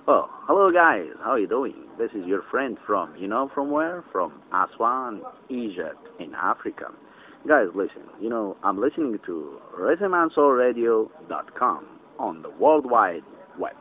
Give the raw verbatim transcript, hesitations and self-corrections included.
Oh, hello guys, how are you doing? This is your friend from, you know from where? From Aswan, Egypt, in Africa. Guys, listen, you know, I'm listening to Rhythm Radio dot com on the World Wide Web.